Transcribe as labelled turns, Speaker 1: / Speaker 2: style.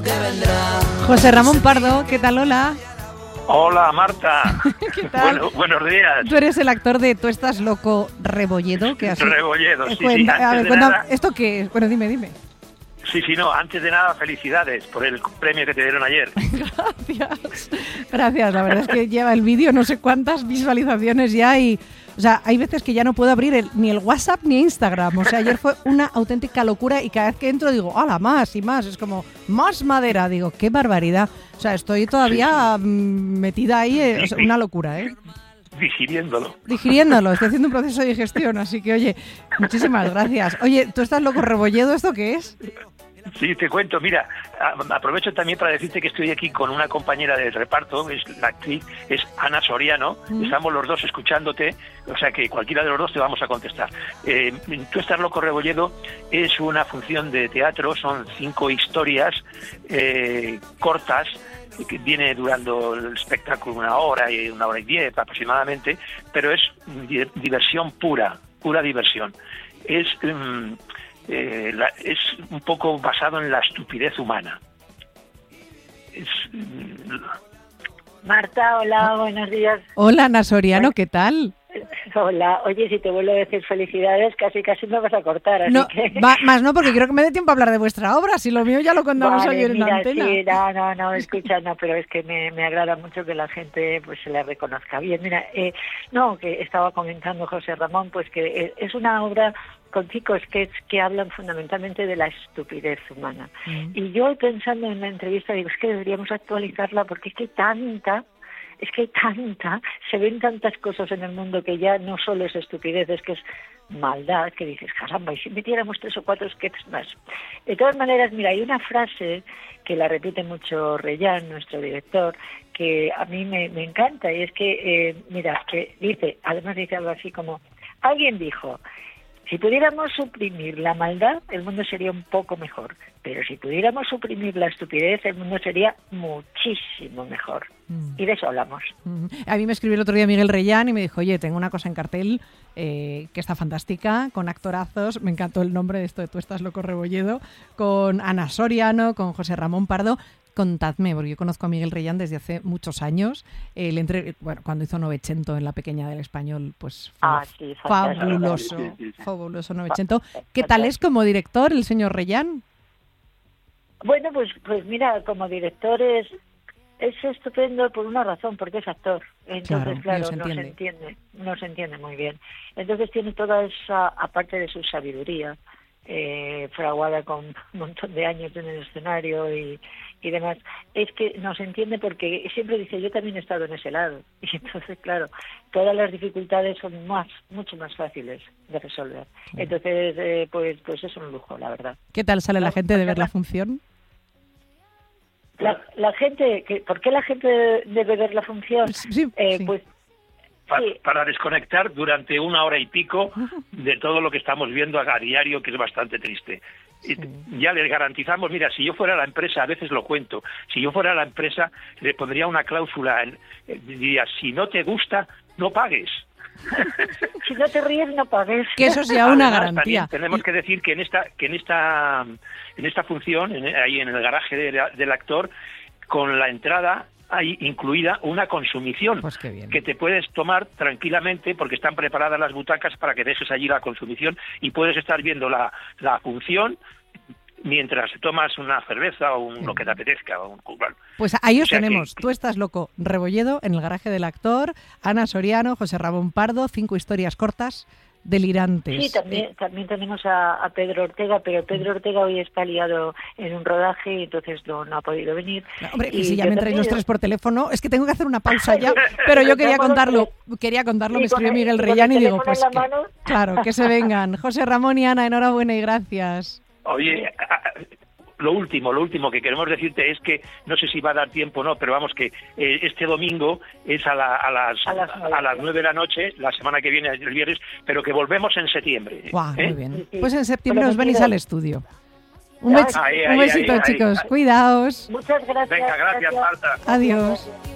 Speaker 1: que vendrá.
Speaker 2: José Ramón Pardo, ¿qué tal? Hola.
Speaker 3: Hola, Marta.
Speaker 2: ¿Qué tal?
Speaker 3: Buenos días.
Speaker 2: Tú eres el actor de Tú estás loco, Rebolledo. Que así...
Speaker 3: Rebolledo, sí,
Speaker 2: Cuenta,
Speaker 3: sí.
Speaker 2: a ver,
Speaker 3: Nada,
Speaker 2: ¿esto qué es? Bueno, dime.
Speaker 3: Sí, no, antes de nada, felicidades por el premio que te dieron ayer.
Speaker 2: Gracias, la verdad es que lleva el vídeo no sé cuántas visualizaciones ya y... O sea, hay veces que ya no puedo abrir ni el WhatsApp ni Instagram. O sea, ayer fue una auténtica locura y cada vez que entro digo, ¡hala, más y más! Es como, ¡más madera! Digo, ¡qué barbaridad! O sea, estoy todavía metida ahí, o sea, una locura, ¿eh? Digiriéndolo, estoy haciendo un proceso de digestión, así que, oye, muchísimas gracias. Oye, ¿tú estás loco, Rebolledo? ¿Esto qué es?
Speaker 3: Sí, te cuento, mira, aprovecho también para decirte que estoy aquí con una compañera del reparto, es la actriz, es Ana Soriano, estamos los dos escuchándote, o sea que cualquiera de los dos te vamos a contestar. Tú estás loco, Rebolledo, es una función de teatro, son 5 historias cortas, que viene durando el espectáculo 1 hora y 1 hora y 10 aproximadamente, pero es diversión pura diversión. Es un poco basado en la estupidez humana.
Speaker 4: Marta, hola, buenos días.
Speaker 2: Hola, Ana Soriano, ¿qué tal?
Speaker 4: Hola, oye, si te vuelvo a decir felicidades, casi me vas a cortar, así
Speaker 2: no,
Speaker 4: que...
Speaker 2: más no, porque quiero que me dé tiempo a hablar de vuestra obra, si lo mío ya lo contamos ayer en la antena.
Speaker 4: Sí, no, escucha, no, pero es que me agrada mucho que la gente pues se la reconozca bien. Mira, que estaba comentando José Ramón, pues que es una obra con 5 sketches que hablan fundamentalmente de la estupidez humana. Y yo pensando en la entrevista digo, es que deberíamos actualizarla porque es que hay tanta, se ven tantas cosas en el mundo que ya no solo es estupidez, es que es maldad, que dices, caramba, y si metiéramos 3 o 4 sketches más. De todas maneras, mira, hay una frase que la repite mucho Reyán, nuestro director, que a mí me encanta, y es que, que dice, además dice algo así como, alguien dijo, si pudiéramos suprimir la maldad, el mundo sería un poco mejor. Pero si pudiéramos suprimir la estupidez, el mundo sería muchísimo mejor. Y de eso hablamos.
Speaker 2: A mí me escribió el otro día Miguel Reyán y me dijo, oye, tengo una cosa en cartel que está fantástica, con actorazos, me encantó el nombre de esto de Tú estás loco, Rebolledo, con Ana Soriano, con José Ramón Pardo. Contadme, porque yo conozco a Miguel Reyán desde hace muchos años. Cuando hizo Novecento en La Pequeña del Español, pues fue fabuloso Novecento. ¿Qué tal es como director el señor Reyán?
Speaker 4: Bueno, pues mira, como director es estupendo por una razón, porque es actor. Entonces, claro, no se entiende muy bien. Entonces tiene toda esa, aparte de su sabiduría, fraguada con un montón de años en el escenario y demás, es que nos entiende porque siempre dice, yo también he estado en ese lado. Y entonces, claro, todas las dificultades son mucho más fáciles de resolver. Entonces, pues es un lujo, la verdad.
Speaker 2: ¿Qué tal sale la gente de ver la función?
Speaker 4: La gente, ¿por qué la gente debe ver la función?
Speaker 2: Sí.
Speaker 4: Pues
Speaker 3: para desconectar durante 1 hora y pico de todo lo que estamos viendo a diario, que es bastante triste. Sí. Ya les garantizamos, mira, si yo fuera la empresa, a veces lo cuento, si yo fuera la empresa, le pondría una cláusula, diría, si no te gusta, no pagues.
Speaker 4: Si no te ríes, no pagues.
Speaker 2: Que eso sea una garantía.
Speaker 3: Tenemos que decir que en esta función, ahí en el garaje del actor, con la entrada hay incluida una consumición,
Speaker 2: pues qué bien,
Speaker 3: que te puedes tomar tranquilamente porque están preparadas las butacas para que dejes allí la consumición y puedes estar viendo la función mientras tomas una cerveza o lo que te apetezca.
Speaker 2: Pues ahí os tenemos. Tú estás loco, Rebolledo, en el garaje del actor, Ana Soriano, José Ramón Pardo, 5 historias cortas delirantes.
Speaker 4: Sí, también tenemos a Pedro Ortega, pero Pedro Ortega hoy está liado en un rodaje y entonces no ha podido venir.
Speaker 2: No, hombre, y si ya me entráis los 3 por teléfono, es que tengo que hacer una pausa ya, pero yo quería contarlo, me escribió Miguel Reyán y digo, pues claro, que se vengan. José Ramón y Ana, enhorabuena y gracias.
Speaker 3: Oye, lo último que queremos decirte es que, no sé si va a dar tiempo o no, pero vamos que este domingo es a las 9 de la noche, la semana que viene, el viernes, pero que volvemos en septiembre.
Speaker 2: Wow, muy bien. Pues en septiembre os venís al estudio. Un besito, chicos. Cuidaos.
Speaker 4: Muchas gracias.
Speaker 3: Venga, gracias, Marta.
Speaker 2: Adiós.